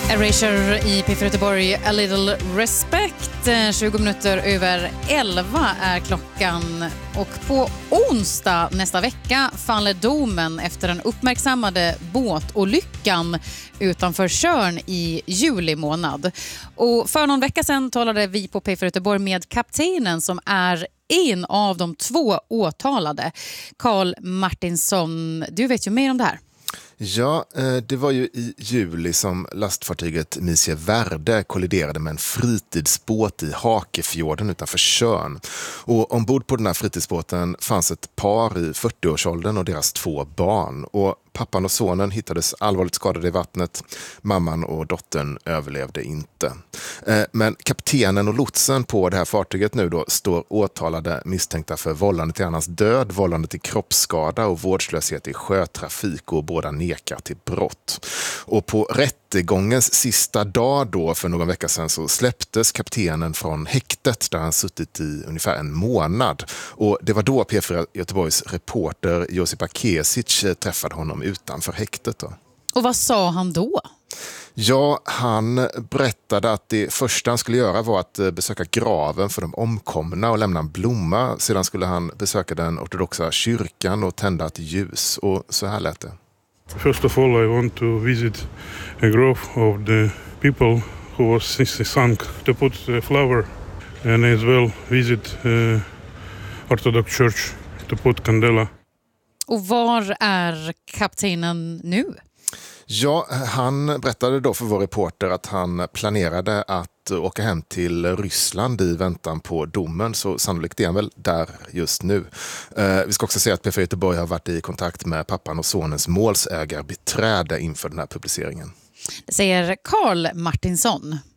Erasure i P4 Göteborg, A Little Respect. 20 minuter över 11 är klockan. Och på onsdag nästa vecka faller domen efter den uppmärksammade båtolyckan utanför Tjörn i juli månad. Och för någon vecka sedan talade vi på P4 Göteborg med kaptenen som är en av de 2 åtalade. Carl Martinsson, du vet ju mer om det här. Ja, det var ju i juli som lastfartyget Misie Verde kolliderade med en fritidsbåt i Hakefjorden utanför Tjörn. Och ombord på den här fritidsbåten fanns ett par i 40-årsåldern och deras 2 barn. Och pappan och sonen hittades allvarligt skadade i vattnet. Mamman och dottern överlevde inte. Men kaptenen och lotsen på det här fartyget nu då står åtalade misstänkta för vållande till annans död, vållande till kroppsskada och vårdslöshet i sjötrafik, och båda nekar till brott. Och på rättegångens sista dag då för någon vecka sedan så släpptes kaptenen från häktet där han suttit i ungefär en månad. Och det var då P4 Göteborgs reporter Josipa Kesic träffade honom utanför häktet då. Och vad sa han då? Ja, han berättade att det första han skulle göra var att besöka graven för de omkomna och lämna en blomma. Sedan skulle han besöka den ortodoxa kyrkan och tända ett ljus. Och så här lät det. First of all, I want to visit a grave of the people who was sunk, to put a flower, and as well visit Orthodox Church to put candela. Och var är kaptenen nu? Ja, han berättade då för vår reporter att han planerade att åka hem till Ryssland i väntan på domen, så sannolikt är han väl där just nu. Vi ska också säga att P4 Göteborg har varit i kontakt med pappan och sonens målsägarbiträde inför den här publiceringen. Det säger Carl Martinsson.